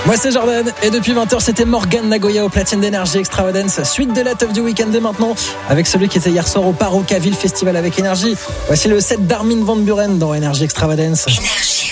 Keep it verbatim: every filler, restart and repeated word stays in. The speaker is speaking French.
Moi c'est Jordan et depuis vingt heures c'était Morgan Nagoya au platine d'Energy Extravagance. Suite de la teuf du week-end dès maintenant avec celui qui était hier soir au Parocaville Festival avec Énergie. Voici le set d'Armin van Buuren dans Energy Extravagance. Énergie.